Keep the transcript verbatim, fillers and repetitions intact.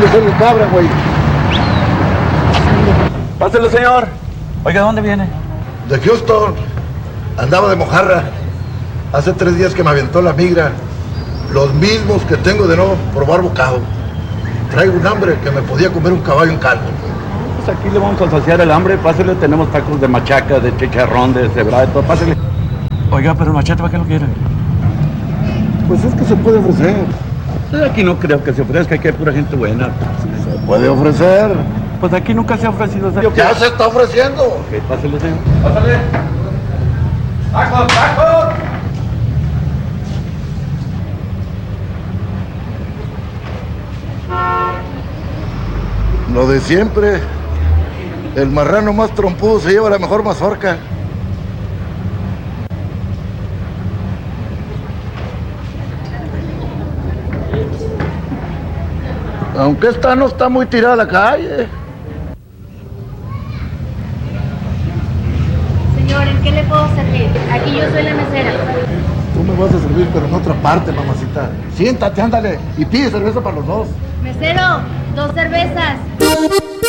ofrecer de cabra, güey. Pásale, señor. Oiga, ¿dónde viene? De Houston. Andaba de mojarra. Hace tres días que me aventó la migra. Los mismos que tengo de no probar bocado. Traigo un hambre que me podía comer un caballo en caldo. Pues aquí le vamos a saciar el hambre. Pásale, tenemos tacos de machaca, de chicharrón, de cebra, de todo. Pásale. Oiga, pero machete, ¿para qué lo quiere? Pues es que se puede ofrecer. Pues aquí no creo que se ofrezca, aquí hay pura gente buena. Se puede ofrecer. Pues aquí nunca se ha ofrecido. ¿Sabes? Ya se está ofreciendo. Ok, pásale, señor. Pásale. ¡Tacos, tacos! Lo de siempre. El marrano más trompudo se lleva la mejor mazorca. Aunque esta no está muy tirada a la calle. Señor, ¿en qué le puedo servir? Aquí yo soy la mesera. Tú me vas a servir, pero en otra parte, mamacita. Siéntate, ándale. Y pide cerveza para los dos. Mesero, dos cervezas.